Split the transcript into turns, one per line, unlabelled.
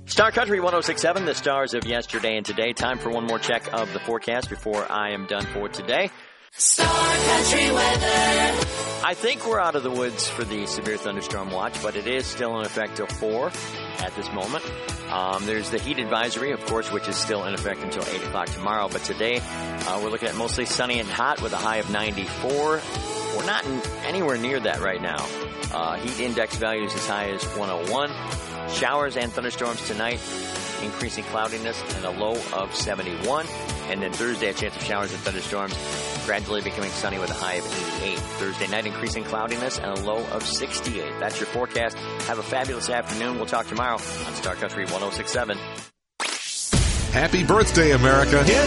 Star Country 106.7, the stars of yesterday and today. Time for one more check of the forecast before I am done for today.
Star Country weather.
I think we're out of the woods for the severe thunderstorm watch, but it is still in effect till 4 at this moment. There's the heat advisory, of course, which is still in effect until 8 o'clock tomorrow. But today, we're looking at mostly sunny and hot with a high of 94. We're not anywhere near that right now. Heat index values as high as 101. Showers and thunderstorms tonight, increasing cloudiness and a low of 71. And then Thursday, a chance of showers and thunderstorms, gradually becoming sunny with a high of 88. Thursday night, increasing cloudiness and a low of 68. That's your forecast. Have a fabulous afternoon. We'll talk tomorrow on Star Country 106.7.
Happy birthday, America.